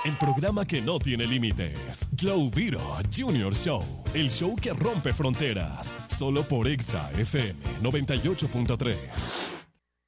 el programa que no tiene límites. Glow Viro Junior Show, el show que rompe fronteras. Solo por Exa FM 98.3.